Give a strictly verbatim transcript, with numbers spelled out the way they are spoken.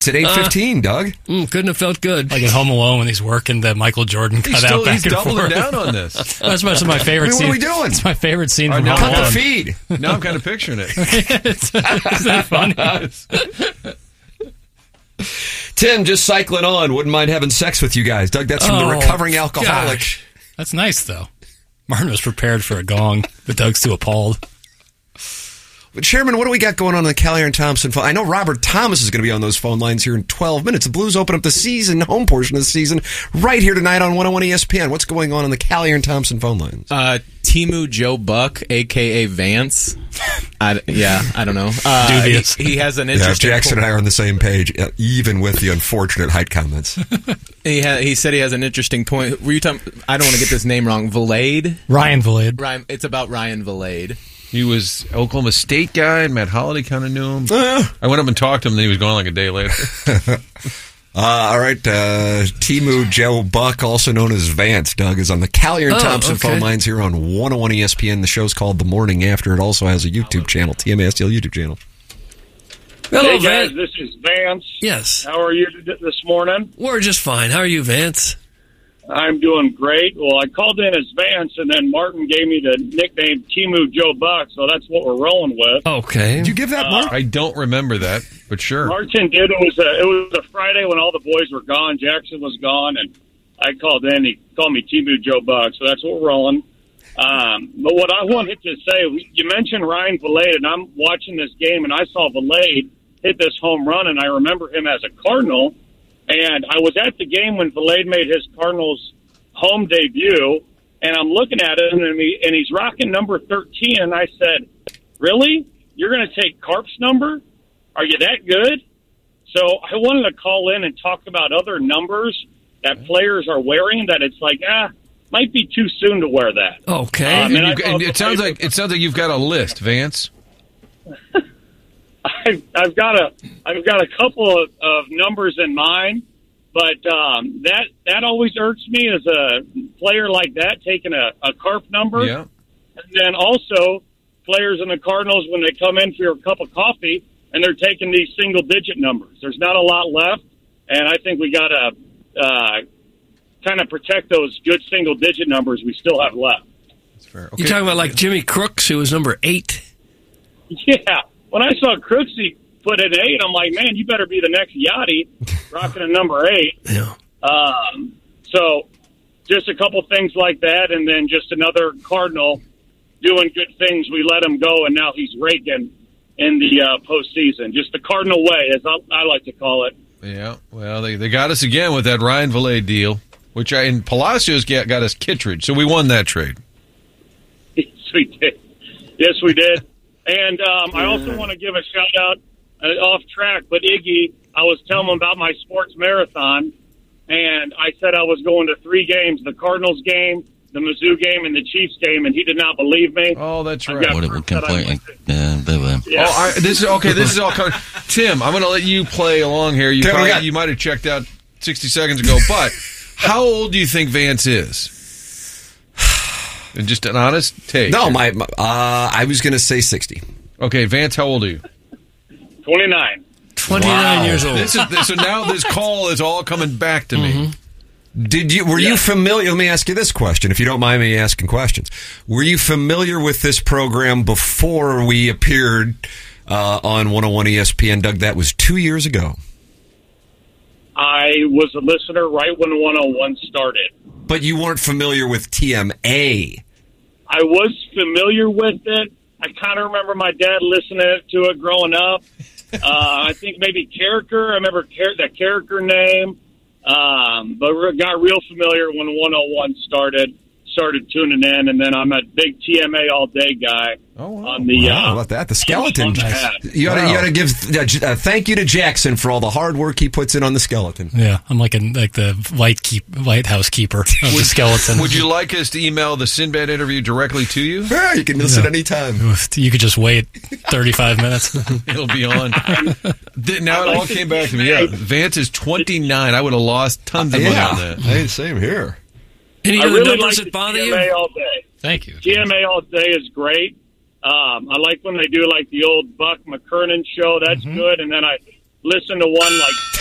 It's at eight fifteen, uh, Doug. Mm, couldn't have felt good. Like in Home Alone when he's working the Michael Jordan cutout still, back he's and doubling forth. down on this. That's much of my favorite I mean, scene. what are we doing? It's my favorite scene from now Home Cut Alone. the feed. Now I'm kind of picturing it. Isn't that funny? Tim, just cycling on. Wouldn't mind having sex with you guys. Doug, that's from Oh, the recovering alcoholic. gosh. That's nice, though. Martin was prepared for a gong, but Doug's too appalled. But Chairman, what do we got going on in the Callier and Thompson phone? I know Robert Thomas is going to be on those phone lines here in twelve minutes. The Blues open up the season, home portion of the season, right here tonight on one oh one E S P N. What's going on in the Callier and Thompson phone lines? Uh, Timu Joe Buck, a k a. Vance. I, yeah, I don't know. Uh, Dubious. He, he has an Yeah, interesting... Jackson and I are on the same page, uh, even with the unfortunate height comments. He, ha- he said he has an interesting point. Were you talking... I don't want to get this name wrong. Valade? Ryan Valade. Ryan, it's about Ryan Valade. He was Oklahoma State guy, and Matt Holliday kind of knew him. Uh, I went up and talked to him, and then he was gone like a day later. uh, all right, uh, Timu Joe Buck, also known as Vance, Doug, is on the Callier and Oh, Thompson okay. phone lines here on one oh one E S P N. The show's called The Morning After. It also has a YouTube channel, T M A S T L YouTube channel. Hello, Hey guys, Vance. this is Vance. Yes, How are you t- this morning? we're just fine. How are you, Vance? I'm doing great. Well, I called in as Vance, and then Martin gave me the nickname Timu Joe Buck, so that's what we're rolling with. Okay. Did you give that, Mark? I don't remember that, but sure. Martin did. It was a it was a Friday when all the boys were gone. Jackson was gone, and I called in. He called me Timu Joe Buck, so that's what we're rolling. Um, but what I wanted to say, you mentioned Ryan Valade, and I'm watching this game, and I saw Valade hit this home run, and I remember him as a Cardinal. And I was at the game when Valade made his Cardinals home debut, and I'm looking at him, and, he, and he's rocking number thirteen, and I said, really? You're going to take Carp's number? Are you that good? So I wanted to call in and talk about other numbers that players are wearing that it's like, ah, might be too soon to wear that. Okay. Um, And and you- I and it thought- sounds like it sounds like you've got a list, Vance. I've, I've got a I've got a couple of, of numbers in mind, but um, that that always irks me as a player like that taking a, a Carp number, Yeah. and then also players in the Cardinals when they come in for your cup of coffee and they're taking these single digit numbers. There's not a lot left, and I think we got to uh, kind of protect those good single digit numbers we still have left. That's fair. You talking about like Jimmy Crooks, who was number eight? Yeah. When I saw Crooksy put in eight, I'm like, man, you better be the next Yachty rocking a number eight. Yeah. Um, so just a couple things like that, and then just another Cardinal doing good things. We let him go, and now he's raking in the uh, postseason. Just the Cardinal way, as I, I like to call it. Yeah, well, they, they got us again with that Ryan Valade deal, which I, and Palacios got, got us Kittredge, so we won that trade. Yes, we did. Yes, we did. And um, I also want to give a shout-out uh, off track, but Iggy, I was telling him about my sports marathon, and I said I was going to three games, the Cardinals game, the Mizzou game, and the Chiefs game, and he did not believe me. Oh, that's I've right. got What it proof would that I completely. went to- Yeah, blah, blah. Yeah. Oh, I, this is okay. This is all coming. Tim, I'm going to let you play along here. You Tim, we probably, got- you might have checked out sixty seconds ago, but how old do you think Vance is? And just an honest take. No, my, my uh, I was going to say sixty. Okay, Vance, how old are you? twenty-nine. twenty-nine Wow. years old. This is this, so now this call is all coming back to me. Did you? Were you familiar? Let me ask you this question, if you don't mind me asking questions. Were you familiar with this program before we appeared uh, on one oh one E S P N, Doug? That was two years ago. I was a listener right when one oh one started. But you weren't familiar with T M A. I was familiar with it. I kind of remember my dad listening to it growing up. Uh, I think maybe Character. I remember char- that character name. Um, but we got real familiar when one oh one started, started tuning in, and then I'm a big T M A all day guy Oh, wow. on the. Wow, Uh, how about that? The skeleton. on the hat. You ought to, Wow. you ought to give uh, j- uh, thank you to Jackson for all the hard work he puts in on the skeleton. Yeah, I'm like a, like the light keep lighthouse keeper of the skeleton. Would you like us to email the Sinbad interview directly to you? Yeah, you can listen Yeah. anytime. You could just wait thirty-five minutes. It'll be on. Th- now it all came back to me. Yeah, Vance is twenty-nine. I would have lost tons of money on that. Hey, same here. Any I other really like numbers the that bother T M you? A all day. Thank you. T M A all day is great. Um, I like when they do like the old Buck McKernan show. That's good. And then I listen to one like